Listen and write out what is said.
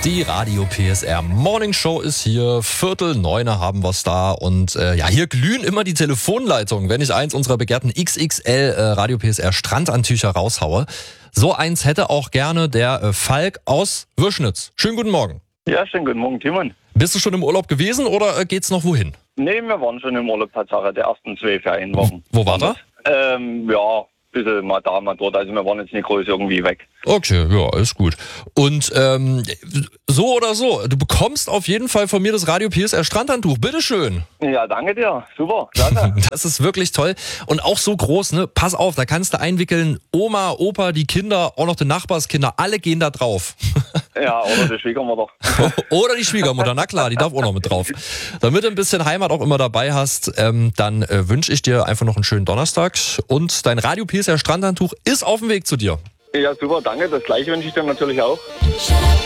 Die Radio PSR Morning Show ist hier, 8:45 haben wir's da und hier glühen immer die Telefonleitungen, wenn ich eins unserer begehrten XXL Radio PSR Strandantücher raushaue. So eins hätte auch gerne der Falk aus Würschnitz. Schönen guten Morgen. Ja, schönen guten Morgen, Timon. Bist du schon im Urlaub gewesen oder geht's noch wohin? Nee, wir waren schon im Urlaub, Tatsache, der ersten 2 Ferienwochen. Wo war da? Ein bisschen mal da, mal dort. Also wir waren jetzt nicht groß irgendwie weg. Okay, ja, ist gut. Und so oder so, du bekommst auf jeden Fall von mir das Radio PSR Strandhandtuch. Bitteschön. Ja, danke dir. Super, klasse. Das ist wirklich toll. Und auch so groß, ne? Pass auf, da kannst du einwickeln. Oma, Opa, die Kinder, auch noch die Nachbarskinder, alle gehen da drauf. Ja, oder die Schwiegermutter. Oder die Schwiegermutter, na klar, die darf auch noch mit drauf. Damit du ein bisschen Heimat auch immer dabei hast, dann wünsche ich dir einfach noch einen schönen Donnerstag. Und dein Radio PSR Strandhandtuch ist auf dem Weg zu dir. Ja, super, danke. Das gleiche wünsche ich dir natürlich auch.